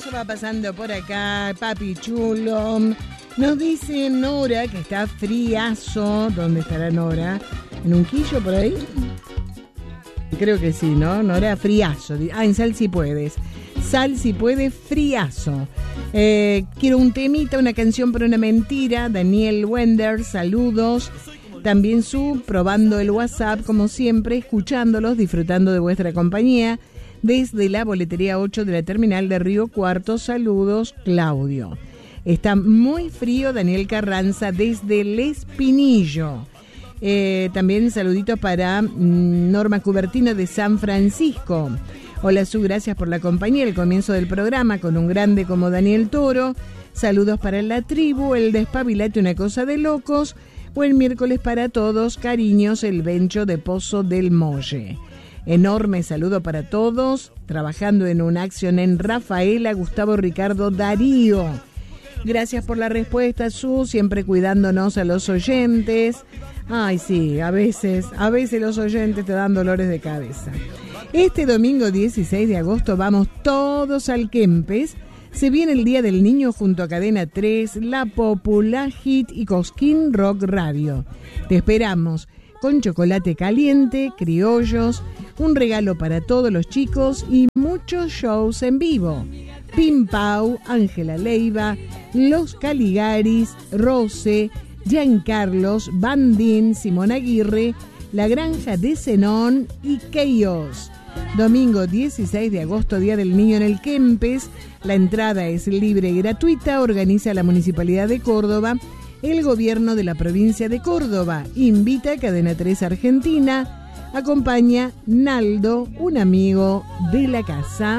Va pasando por acá, papi chulo. Nos dice Nora que está friazo. ¿Dónde estará Nora? ¿En un quillo por ahí? Creo que sí, ¿no? Nora, friazo. En Sal Si Puedes. Sal Si Puede, friazo. Quiero un temita, una canción por una mentira. Daniel Wender, saludos. También probando el WhatsApp, como siempre, escuchándolos, disfrutando de vuestra compañía. Desde la boletería 8 de la terminal de Río Cuarto, saludos, Claudio. Está muy frío, Daniel Carranza, desde El Espinillo. También saluditos para Norma Cubertino de San Francisco. Hola, gracias por la compañía, el comienzo del programa con un grande como Daniel Toro. Saludos para la tribu, el despabilate, una cosa de locos. Buen miércoles para todos, cariños, el Bencho de Pozo del Molle. Enorme saludo para todos, trabajando en una acción en Rafaela, Gustavo Ricardo Darío. Gracias por la respuesta, siempre cuidándonos a los oyentes. Ay, sí, a veces los oyentes te dan dolores de cabeza. Este domingo 16 de agosto vamos todos al Kempes. Se viene el Día del Niño junto a Cadena 3, La Popular Hit y Cosquín Rock Radio. Te esperamos. Con chocolate caliente, criollos, un regalo para todos los chicos y muchos shows en vivo. Pim Pau, Ángela Leiva, Los Caligaris, Rose, Giancarlos, Bandín, Simón Aguirre, La Granja de Zenón y Chaos. Domingo 16 de agosto, Día del Niño en el Kempes. La entrada es libre y gratuita, organiza la Municipalidad de Córdoba. El gobierno de la provincia de Córdoba invita a Cadena 3 Argentina. Acompaña Naldo, un amigo de la casa.